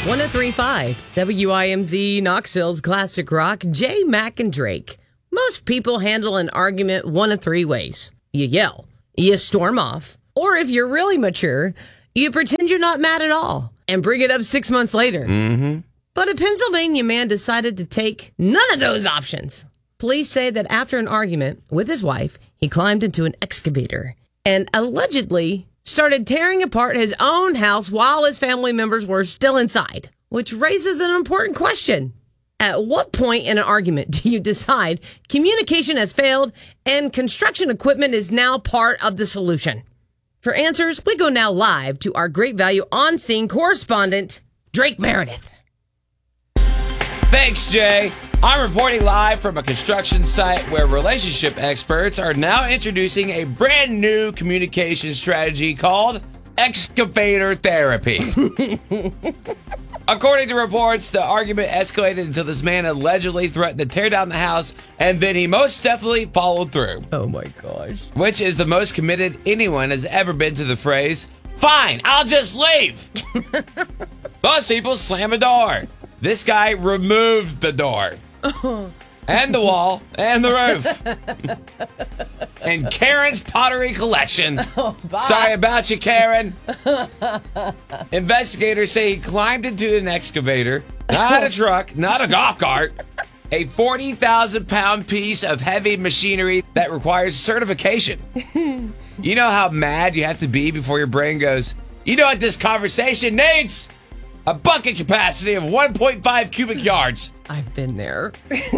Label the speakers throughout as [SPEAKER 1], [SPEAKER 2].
[SPEAKER 1] 103.5 WIMZ Knoxville's Classic Rock, J, Mac, and Drake. Most people handle an argument one of three ways. You yell, you storm off, or if you're really mature, you pretend you're not mad at all and bring it up 6 months later.
[SPEAKER 2] Mm-hmm.
[SPEAKER 1] But a Pennsylvania man decided to take none of those options. Police say that after an argument with his wife, he climbed into an excavator and allegedly started tearing apart his own house while his family members were still inside, which raises an important question. At what point in an argument do you decide communication has failed and construction equipment is now part of the solution? For answers, we go now live to our Great Value on-scene correspondent, Drake Meredith.
[SPEAKER 2] Thanks, Jay. I'm reporting live from a construction site where relationship experts are now introducing a brand new communication strategy called excavator therapy. According to reports, the argument escalated until this man allegedly threatened to tear down the house, and then he most definitely followed through.
[SPEAKER 1] Oh my gosh.
[SPEAKER 2] Which is the most committed anyone has ever been to the phrase, "Fine, I'll just leave." Most people slam a door. This guy removed the door. And the wall, and the roof. And Karen's pottery collection. Sorry about you, Karen. Investigators say he climbed into an excavator, not a truck, not a golf cart, a 40,000-pound piece of heavy machinery that requires certification. You know how mad you have to be before your brain goes, you know what this conversation needs? A bucket capacity of 1.5 cubic yards.
[SPEAKER 1] I've been there.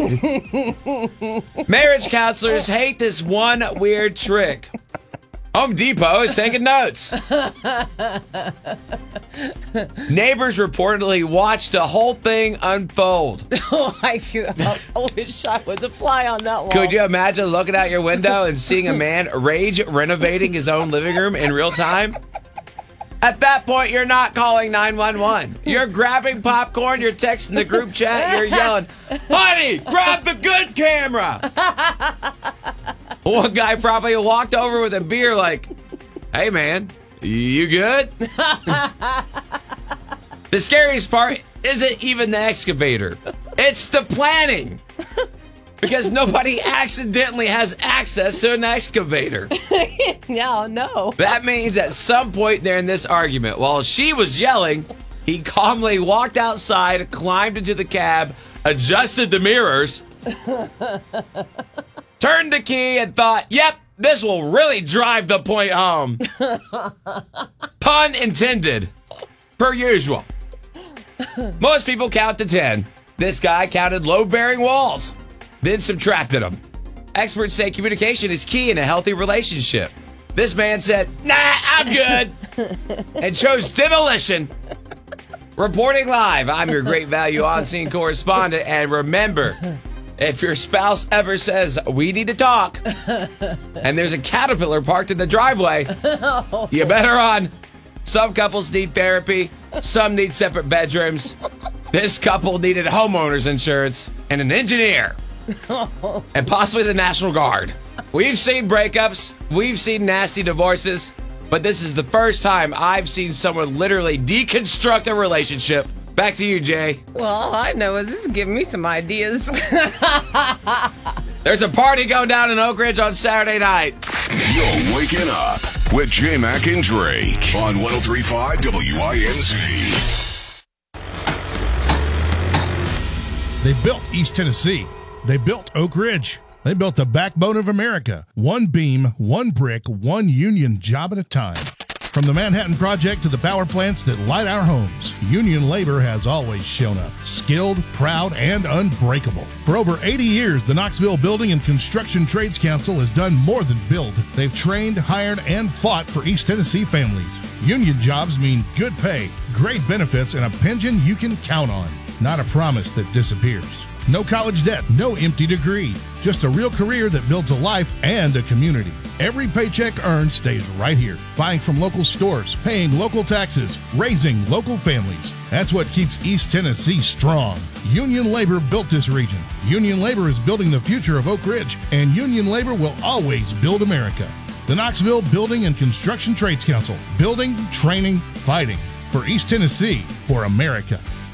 [SPEAKER 2] Marriage counselors hate this one weird trick. Home Depot is taking notes. Neighbors reportedly watched the whole thing unfold.
[SPEAKER 1] Oh my God. I wish I was a fly on that wall.
[SPEAKER 2] Could you imagine looking out your window and seeing a man rage renovating his own living room in real time? At that point, you're not calling 911. You're grabbing popcorn, you're texting the group chat, you're yelling, "Honey, grab the good camera!" One guy probably walked over with a beer like, "Hey man, you good?" The scariest part isn't even the excavator. It's the planning. Because nobody accidentally has access to an excavator.
[SPEAKER 1] No.
[SPEAKER 2] That means at some point there in this argument, while she was yelling, he calmly walked outside, climbed into the cab, adjusted the mirrors, turned the key, and thought, yep, this will really drive the point home. Pun intended. Per usual. Most people count to 10. This guy counted load-bearing walls. Then subtracted them. Experts say communication is key in a healthy relationship. This man said, "Nah, I'm good," and chose demolition. Reporting live, I'm your Great Value on-scene correspondent, and remember, if your spouse ever says, "We need to talk," and there's a Caterpillar parked in the driveway, you better run. Some couples need therapy, some need separate bedrooms. This couple needed homeowners insurance and an engineer. And possibly the National Guard. We've seen breakups, we've seen nasty divorces, but this is the first time I've seen someone literally deconstruct a relationship. Back to you, Jay.
[SPEAKER 1] Well, all I know is this is giving me some ideas.
[SPEAKER 2] There's a party going down in Oak Ridge on Saturday night.
[SPEAKER 3] You're waking up with J Mac and Drake on 103.5 WIMZ.
[SPEAKER 4] They built East Tennessee. They built Oak Ridge. They built the backbone of America. One beam, one brick, one union job at a time. From the Manhattan Project to the power plants that light our homes, union labor has always shown up. Skilled, proud, and unbreakable. For over 80 years, the Knoxville Building and Construction Trades Council has done more than build. They've trained, hired, and fought for East Tennessee families. Union jobs mean good pay, great benefits, and a pension you can count on. Not a promise that disappears. No college debt, no empty degree. Just a real career that builds a life and a community. Every paycheck earned stays right here. Buying from local stores, paying local taxes, raising local families. That's what keeps East Tennessee strong. Union labor built this region. Union labor is building the future of Oak Ridge, and union labor will always build America. The Knoxville Building and Construction Trades Council. Building, training, fighting. For East Tennessee, for America.